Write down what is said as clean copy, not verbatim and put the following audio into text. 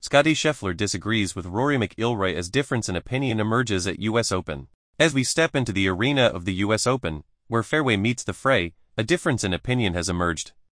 Scottie Scheffler disagrees with Rory McIlroy as difference in opinion emerges at US Open. As we step into the arena of the US Open, where fairway meets the fray, a difference in opinion has emerged.